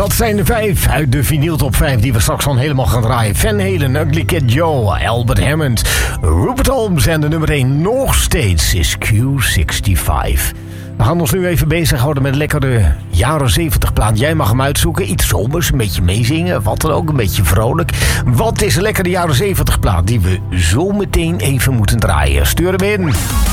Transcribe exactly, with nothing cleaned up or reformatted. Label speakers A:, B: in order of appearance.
A: Dat zijn de vijf uit de vinyl top vijf die we straks al helemaal gaan draaien. Van Halen, Ugly Kid Joe, Albert Hammond, Rupert Holmes en de nummer één nog steeds is Q vijfenzestig. We gaan ons nu even bezighouden met lekkere jaren zeventig plaat. Jij mag hem uitzoeken. Iets zomers, een beetje meezingen. Wat dan ook, een beetje vrolijk. Wat is een lekkere jaren zeventig plaat die we zo meteen even moeten draaien? Stuur hem in.